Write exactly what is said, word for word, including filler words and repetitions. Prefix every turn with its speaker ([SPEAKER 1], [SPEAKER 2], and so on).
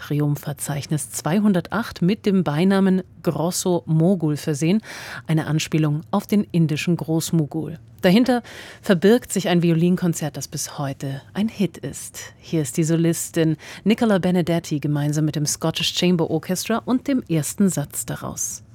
[SPEAKER 1] Triumphverzeichnis zweihundertacht mit dem Beinamen Grosso Mogul versehen, eine Anspielung auf den indischen Großmogul. Dahinter verbirgt sich ein Violinkonzert, das bis heute ein Hit ist. Hier ist die Solistin Nicola Benedetti gemeinsam mit dem Scottish Chamber Orchestra und dem ersten Satz daraus.